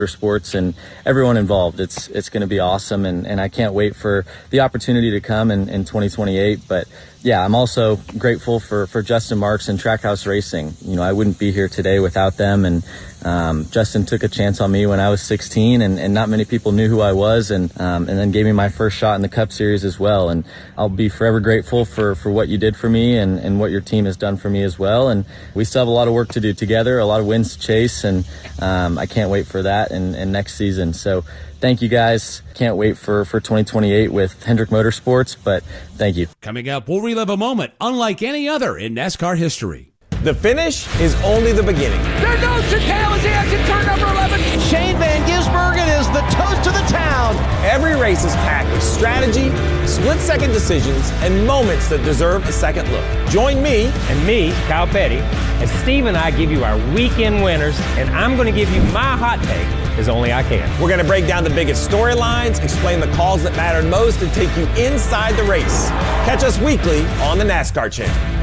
Sports and everyone involved. It's going to be awesome, and I can't wait for the opportunity to come in 2028. But yeah, I'm also grateful for Justin Marks and Trackhouse Racing. You know, I wouldn't be here today without them, and Justin took a chance on me when I was 16, and not many people knew who I was, and then gave me my first shot in the Cup Series as well. And I'll be forever grateful for what you did for me and what your team has done for me as well. And we still have a lot of work to do together, a lot of wins to chase, and I can't wait for that and next season. So thank you guys. Can't wait for 2028 with Hendrick Motorsports, but thank you. Coming up, we'll relive a moment unlike any other in NASCAR history. The finish is only the beginning. There's no chicane as he exits turn number 11. Shane Van Gisbergen is the toast of the town. Every race is packed with strategy, split-second decisions, and moments that deserve a second look. Join me and me, Kyle Petty, as Steve and I give you our weekend winners, and I'm going to give you my hot take as only I can. We're going to break down the biggest storylines, explain the calls that mattered most, and take you inside the race. Catch us weekly on the NASCAR Channel.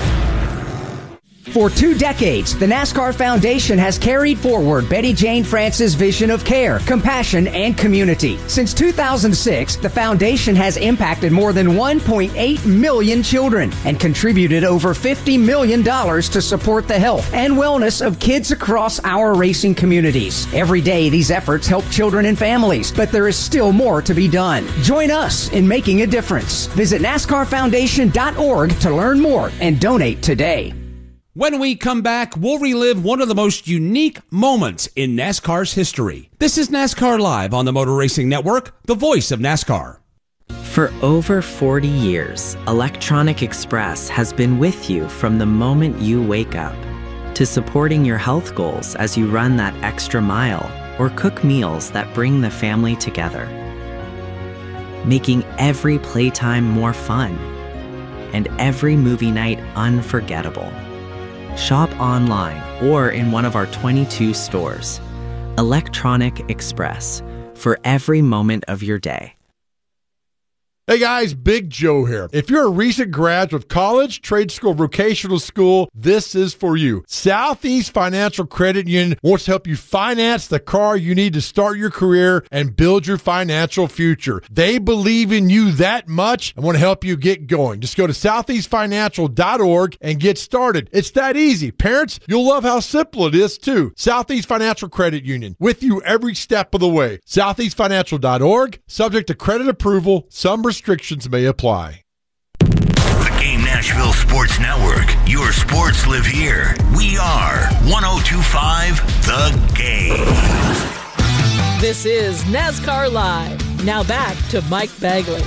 For 2 decades, the NASCAR Foundation has carried forward Betty Jane France's vision of care, compassion, and community. Since 2006, the foundation has impacted more than 1.8 million children and contributed over $50 million to support the health and wellness of kids across our racing communities. Every day, these efforts help children and families, but there is still more to be done. Join us in making a difference. Visit NASCARFoundation.org to learn more and donate today. When we come back, we'll relive one of the most unique moments in NASCAR's history. This is NASCAR Live on the Motor Racing Network, the voice of NASCAR. For over 40 years, Electronic Express has been with you from the moment you wake up to supporting your health goals as you run that extra mile or cook meals that bring the family together, making every playtime more fun and every movie night unforgettable. Shop online or in one of our 22 stores. Electronic Express, for every moment of your day. Hey guys, Big Joe here. If you're a recent graduate of college, trade school, vocational school, this is for you. Southeast Financial Credit Union wants to help you finance the car you need to start your career and build your financial future. They believe in you that much and want to help you get going. Just go to southeastfinancial.org and get started. It's that easy. Parents, you'll love how simple it is too. Southeast Financial Credit Union, with you every step of the way. Southeastfinancial.org, subject to credit approval. Some restrictions may apply. The Game Nashville Sports Network. Your sports live here. We are 102.5 The Game. This is NASCAR Live. Now back to Mike Bagley.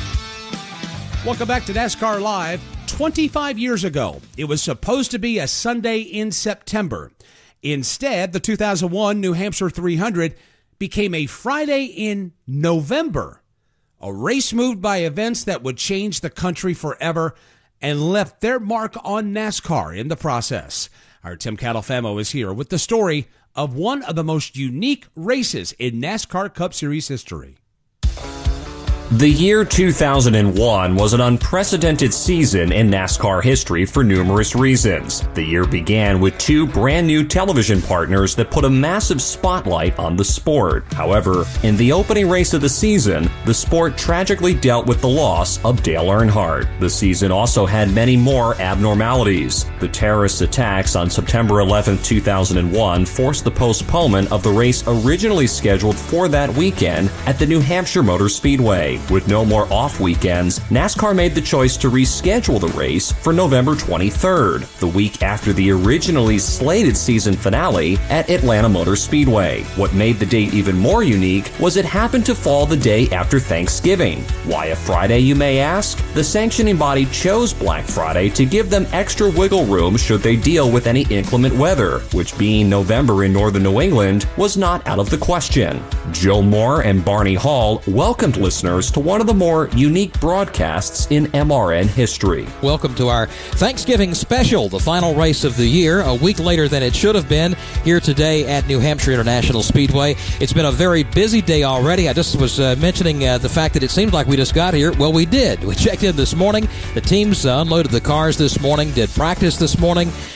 Welcome back to NASCAR Live. 25 years ago, it was supposed to be a Sunday in September. Instead, the 2001 New Hampshire 300 became a Friday in November. A race moved by events that would change the country forever and left their mark on NASCAR in the process. Our Tim Catalfamo is here with the story of one of the most unique races in NASCAR Cup Series history. The year 2001 was an unprecedented season in NASCAR history for numerous reasons. The year began with 2 brand new television partners that put a massive spotlight on the sport. However, in the opening race of the season, the sport tragically dealt with the loss of Dale Earnhardt. The season also had many more abnormalities. The terrorist attacks on September 11, 2001 forced the postponement of the race originally scheduled for that weekend at the New Hampshire Motor Speedway. With no more off weekends, NASCAR made the choice to reschedule the race for November 23rd, the week after the originally slated season finale at Atlanta Motor Speedway. What made the date even more unique was it happened to fall the day after Thanksgiving. Why a Friday, you may ask? The sanctioning body chose Black Friday to give them extra wiggle room should they deal with any inclement weather, which being November in northern New England was not out of the question. Joe Moore and Barney Hall welcomed listeners to one of the more unique broadcasts in MRN history. Welcome to our Thanksgiving special, the final race of the year, a week later than it should have been, here today at New Hampshire International Speedway. It's been a very busy day already. I just was mentioning the fact that it seems like we just got here. Well, we did. We checked in this morning. The teams unloaded the cars this morning, did practice this morning.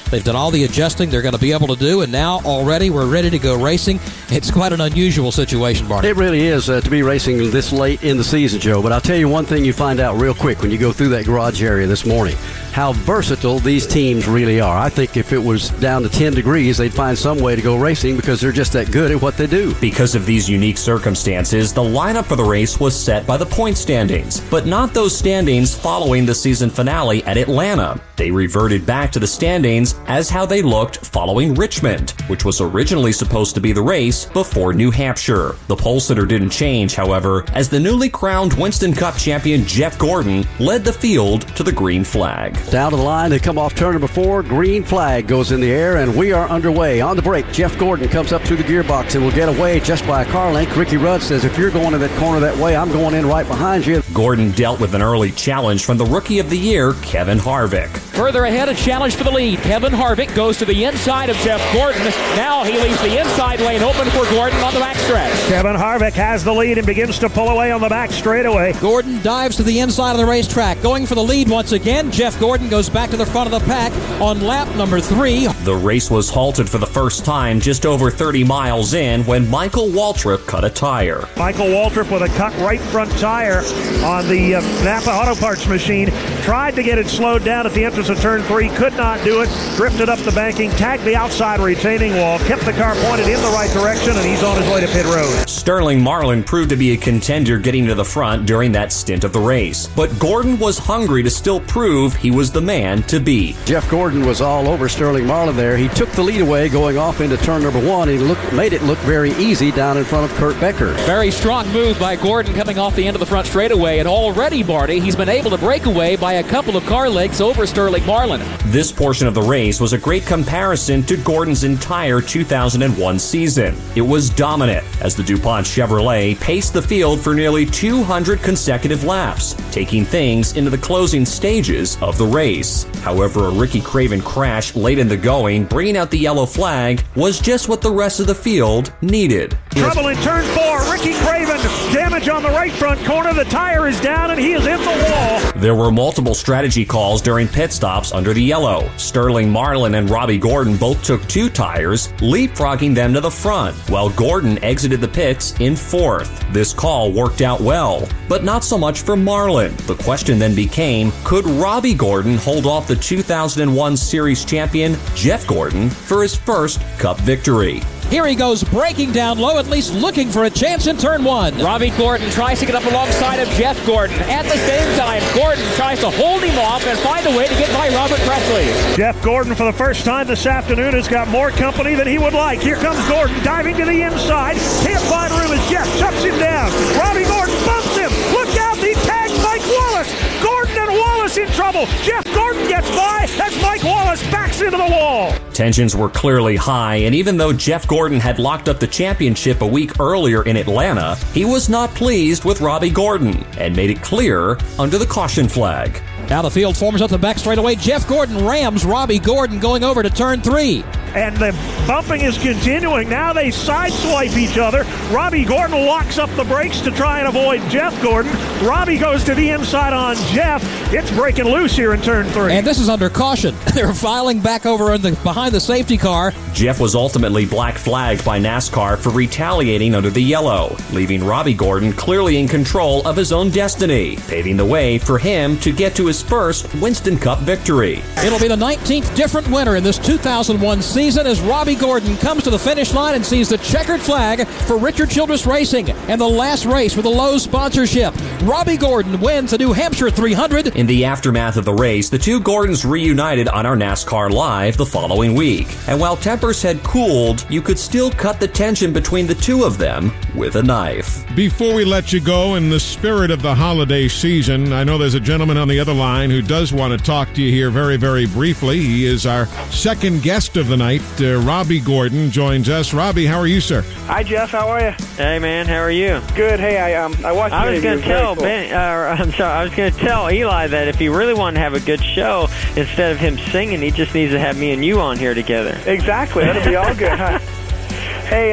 They've done all the adjusting they're going to be able to do, and now already we're ready to go racing. It's quite an unusual situation, Barney. It really is to be racing this late in the season, Joe. But I'll tell you one thing you find out real quick when you go through that garage area this morning, how versatile these teams really are. I think if it was down to 10 degrees, they'd find some way to go racing because they're just that good at what they do. Because of these unique circumstances, the lineup for the race was set by the point standings, but not those standings following the season finale at Atlanta. They reverted back to the standings as how they looked following Richmond, which was originally supposed to be the race before New Hampshire. The pole sitter didn't change, however, as the newly crowned Winston Cup champion Jeff Gordon led the field to the green flag. Down to the line, they come off turn number 4, green flag goes in the air, and we are underway. On the break, Jeff Gordon comes up through the gearbox and will get away just by a car length. Ricky Rudd says, if you're going to that corner that way, I'm going in right behind you. Gordon dealt with an early challenge from the Rookie of the Year, Kevin Harvick. Further ahead, a challenge for the lead. Kevin Harvick goes to the inside of Jeff Gordon. Now he leaves the inside lane open for Gordon on the backstretch. Kevin Harvick has the lead and begins to pull away on the back straightaway. Gordon dives to the inside of the racetrack, going for the lead once again. Jeff Gordon goes back to the front of the pack on lap number 3. The race was halted for the first time just over 30 miles in when Michael Waltrip cut a tire. Michael Waltrip with a cut right front tire on the Napa Auto Parts machine. Tried to get it slowed down at the entrance of turn 3, could not do it. Drifted up the banking, tagged the outside retaining wall, kept the car pointed in the right direction, and he's on his way to pit road. Sterling Marlin proved to be a contender getting to the front during that stint of the race, but Gordon was hungry to still prove he was the man to beat. Jeff Gordon was all over Sterling Marlin there. He took the lead away going off into turn number 1. He made it look very easy down in front of Kurt Becker. Very strong move by Gordon coming off the end of the front straightaway, and already, Barty, he's been able to break away by a couple of car lengths over Sterling Marlin. This portion of the race was a great comparison to Gordon's entire 2001 season. It was dominant as the DuPont Chevrolet paced the field for nearly 200 consecutive laps, taking things into the closing stages of the race. However, a Ricky Craven crash late in the going, bringing out the yellow flag, was just what the rest of the field needed. Trouble in turn 4. Ricky Craven, damage on the right front corner. The tire is down and he is in the wall. There were multiple strategy calls during pit stops under the yellow. Sterling Marlin and Robbie Gordon both took 2 tires, leapfrogging them to the front, while Gordon exited the pits in 4th. This call worked out well, but not so much for Marlin. The question then became, could Robbie Gordon hold off the 2001 Series champion Jeff Gordon for his first Cup victory? Here he goes, breaking down low, at least looking for a chance in turn 1. Robbie Gordon tries to get up alongside of Jeff Gordon. At the same time, Gordon tries to hold him off and find a way to get by Robert Presley. Jeff Gordon, for the first time this afternoon, has got more company than he would like. Here comes Gordon, diving to the inside. Can't find room as Jeff shuts him down. Robbie Gordon bumps him. Look out, he tags Mike Wallace. Gordon and Wallace in trouble. Jeff Gordon gets by as Mike Wallace backs into the wall. Tensions were clearly high, and even though Jeff Gordon had locked up the championship a week earlier in Atlanta, he was not pleased with Robbie Gordon and made it clear under the caution flag. Now the field forms up the back straightaway. Jeff Gordon rams Robbie Gordon going over to turn 3. And the bumping is continuing. Now they sideswipe each other. Robbie Gordon locks up the brakes to try and avoid Jeff Gordon. Robbie goes to the inside on Jeff. It's breaking loose here in turn 3. And this is under caution. They're filing back over behind the safety car. Jeff was ultimately black flagged by NASCAR for retaliating under the yellow, leaving Robbie Gordon clearly in control of his own destiny, paving the way for him to get to his first Winston Cup victory. It'll be the 19th different winner in this 2001 season as Robbie Gordon comes to the finish line and sees the checkered flag for Richard Childress Racing and the last race with a Lowe's sponsorship. Robbie Gordon wins the New Hampshire 300. In the aftermath of the race, the two Gordons reunited on our NASCAR Live the following week. And while tempers had cooled, you could still cut the tension between the two of them with a knife. Before we let you go, in the spirit of the holiday season, I know there's a gentleman on the other line who does want to talk to you here very, very briefly. He is our second guest of the night. Robbie Gordon joins us. Robbie, how are you, sir? Hi, Jeff. How are you? Hey, man. How are you? Good. Hey, I watched. I was going to tell Ben. I'm sorry. I was going to tell Eli that if he really wanted to have a good show, instead of him singing, he just needs to have me and you on here together. Exactly. That'll be all good, huh? Hey,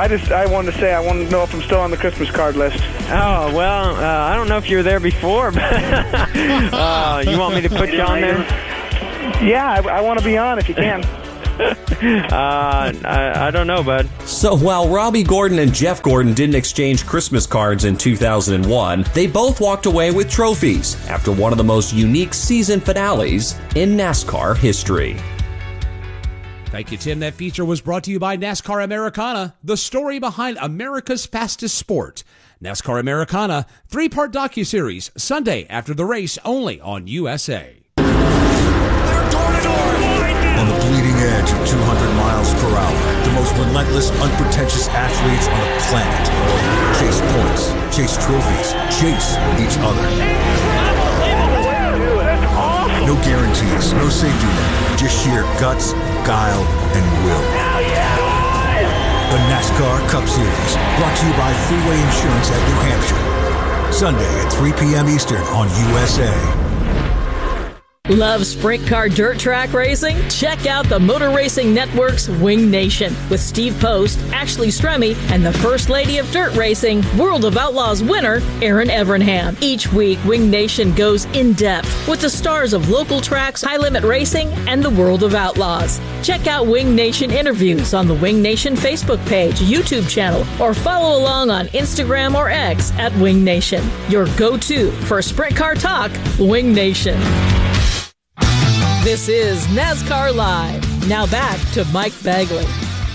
I wanted to say I want to know if I'm still on the Christmas card list. Oh, well, I don't know if you were there before, but you want me to put you on there? Yeah, I want to be on if you can. I don't know, bud. So while Robbie Gordon and Jeff Gordon didn't exchange Christmas cards in 2001, they both walked away with trophies after one of the most unique season finales in NASCAR history. Thank you, Tim. That feature was brought to you by NASCAR Americana, the story behind America's fastest sport. NASCAR Americana, 3-part docuseries, Sunday after the race, only on USA. On the bleeding edge of 200 miles per hour, the most relentless, unpretentious athletes on the planet chase points, chase trophies, chase each other. No guarantees, no safety net, just sheer guts, guile, and will. The NASCAR Cup Series, brought to you by Freeway Insurance at New Hampshire. Sunday at 3 p.m. Eastern on USA. Love sprint car dirt track racing? Check out the Motor Racing Network's Wing Nation with Steve Post, Ashley Stremme, and the First Lady of Dirt Racing, World of Outlaws winner, Erin Evernham. Each week, Wing Nation goes in-depth with the stars of local tracks, high-limit racing, and the World of Outlaws. Check out Wing Nation interviews on the Wing Nation Facebook page, YouTube channel, or follow along on Instagram or X at Wing Nation. Your go-to for sprint car talk, Wing Nation. This is NASCAR Live. Now back to Mike Bagley.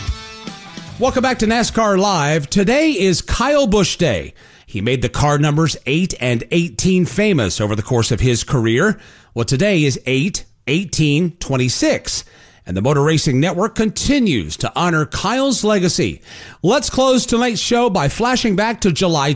Welcome back to NASCAR Live. Today is Kyle Busch Day. He made the car numbers 8 and 18 famous over the course of his career. Well, today is 8, 18, 26. And the Motor Racing Network continues to honor Kyle's legacy. Let's close tonight's show by flashing back to July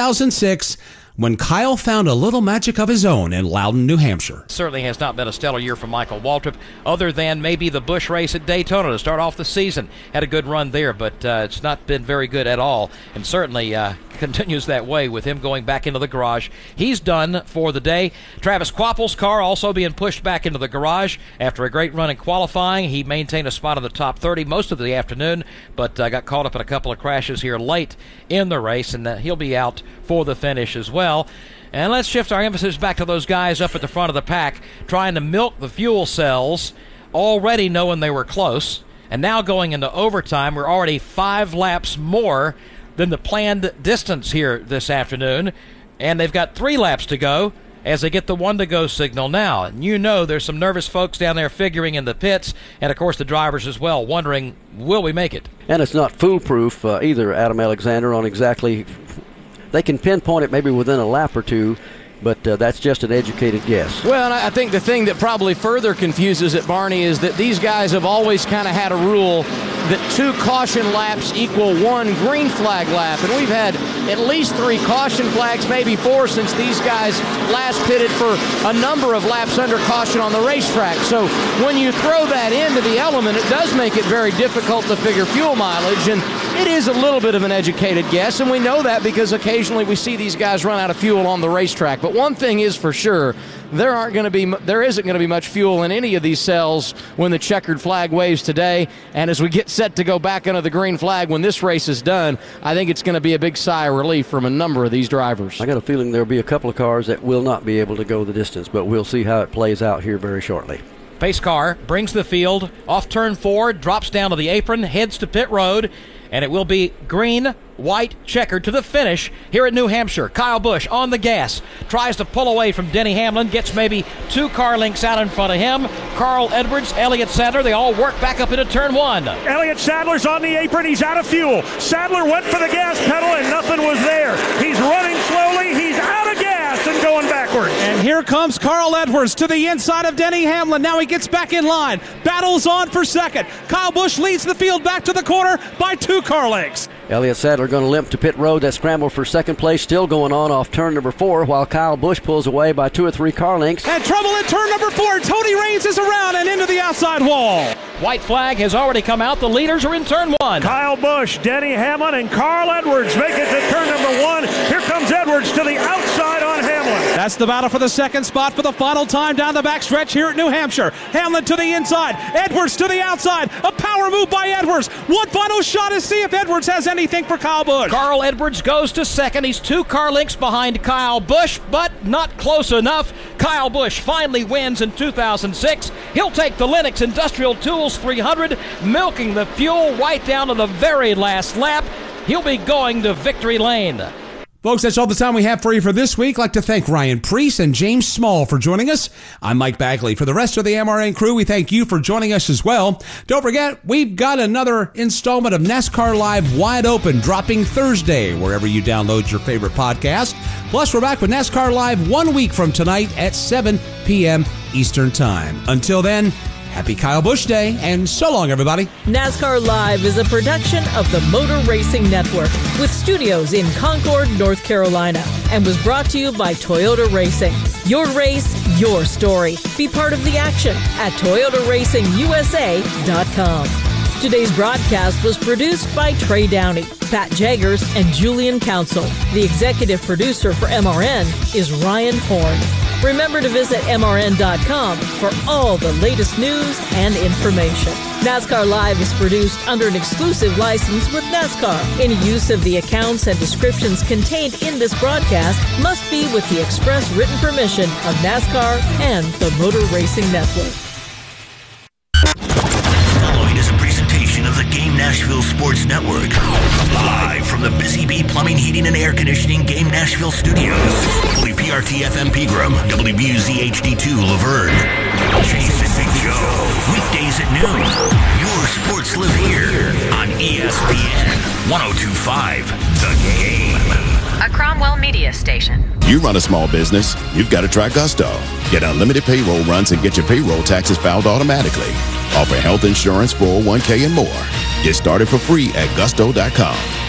2006, when Kyle found a little magic of his own in Loudon, New Hampshire. Certainly has not been a stellar year for Michael Waltrip, other than maybe the Busch race at Daytona to start off the season. Had a good run there, but it's not been very good at all, and certainly continues that way with him going back into the garage. He's done for the day. Travis Quapple's car also being pushed back into the garage after a great run in qualifying. He maintained a spot in the top 30 most of the afternoon, but got caught up in a couple of crashes here late in the race, and he'll be out for the finish as well. And let's shift our emphasis back to those guys up at the front of the pack trying to milk the fuel cells, already knowing they were close, and now going into overtime. We're already 5 laps more than the planned distance here this afternoon, and they've got 3 laps to go as they get the 1-to-go signal now. And you know there's some nervous folks down there figuring in the pits, and of course the drivers as well, wondering, will we make it? And it's not foolproof either, Adam Alexander, on exactly. They can pinpoint it maybe within a lap or two, but that's just an educated guess. Well, and I think the thing that probably further confuses it, Barney, is that these guys have always kind of had a rule that 2 caution laps equal 1 green flag lap. And we've had at least 3 caution flags, maybe 4, since these guys last pitted for a number of laps under caution on the racetrack. So when you throw that into the element, it does make it very difficult to figure fuel mileage. And it is a little bit of an educated guess, and we know that because occasionally we see these guys run out of fuel on the racetrack. But one thing is for sure, there isn't going to be much fuel in any of these cells when the checkered flag waves today. And as we get set to go back under the green flag when this race is done, I think it's going to be a big sigh of relief from a number of these drivers. I got a feeling there'll be a couple of cars that will not be able to go the distance, but we'll see how it plays out here very shortly. Pace car brings the field off turn 4, drops down to the apron, heads to pit road, and it will be green, white, checkered to the finish here at New Hampshire. Kyle Busch on the gas, tries to pull away from Denny Hamlin, gets maybe 2 car lengths out in front of him. Carl Edwards, Elliott Sadler, they all work back up into turn 1. Elliott Sadler's on the apron. He's out of fuel. Sadler went for the gas pedal and nothing was there. He's running slowly. He's out of gas and going backwards. And here comes Carl Edwards to the inside of Denny Hamlin. Now he gets back in line. Battles on for second. Kyle Busch leads the field back to the corner by 2 car lengths. Elliott Sadler going to limp to pit road. That scramble for second place still going on off turn number 4, while Kyle Busch pulls away by 2 or 3 car lengths. And trouble at turn number 4. Tony Raines is around and into the outside wall. White flag has already come out. The leaders are in turn 1. Kyle Busch, Denny Hamlin, and Carl Edwards make it to turn number 1. Here comes Edwards to the outside on Hamlin. Hamlin. That's the battle for the second spot for the final time down the backstretch here at New Hampshire. Hamlin to the inside, Edwards to the outside. A power move by Edwards. One final shot to see if Edwards has anything for Kyle Busch. Carl Edwards goes to second. He's 2 car lengths behind Kyle Busch, but not close enough. Kyle Busch finally wins in 2006. He'll take the Lennox Industrial Tools 300, milking the fuel right down to the very last lap. He'll be going to victory lane. Folks, that's all the time we have for you for this week. I'd like to thank Ryan Preece and James Small for joining us. I'm Mike Bagley. For the rest of the MRN crew, we thank you for joining us as well. Don't forget, we've got another installment of NASCAR Live Wide Open dropping Thursday, wherever you download your favorite podcast. Plus, we're back with NASCAR Live 1 week from tonight at 7 p.m. Eastern Time. Until then, happy Kyle Busch Day, and so long, everybody. NASCAR Live is a production of the Motor Racing Network with studios in Concord, North Carolina, and was brought to you by Toyota Racing. Your race, your story. Be part of the action at ToyotaRacingUSA.com. Today's broadcast was produced by Trey Downey, Pat Jaggers, and Julian Council. The executive producer for MRN is Ryan Horn. Remember to visit MRN.com for all the latest news and information. NASCAR Live is produced under an exclusive license with NASCAR. Any use of the accounts and descriptions contained in this broadcast must be with the express written permission of NASCAR and the Motor Racing Network. Following is a presentation of the Game Nashville Sports Network. Live from the Busy Bee Plumbing, Heating, and Air Conditioning Game Nashville Studios. WPRT FM Pegram, WBUZ HD2 Laverne. Jason Big Joe. Weekdays at noon. Your sports live here on ESPN 102.5 The Game. A Cromwell Media Station. You run a small business, you've got to try Gusto. Get unlimited payroll runs and get your payroll taxes filed automatically. Offer health insurance, 401k, and more. Get started for free at gusto.com.